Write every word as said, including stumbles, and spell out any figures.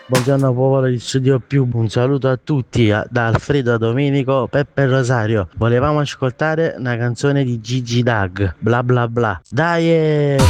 Buongiorno popolo di Studio Più, un saluto a tutti, a- da Alfredo, Domenico, Peppe e Rosario. Volevamo ascoltare una canzone di Gigi Dag, bla bla bla. Dai! eh!